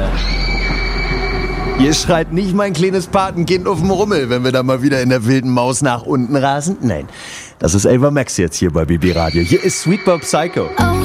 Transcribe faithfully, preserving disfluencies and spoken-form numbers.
Hier schreit nicht mein kleines Patenkind auf dem Rummel, wenn wir da mal wieder in der wilden Maus nach unten rasen. Nein, das ist Ava Max jetzt hier bei B B Radio. Hier ist Sweet Bob Psycho.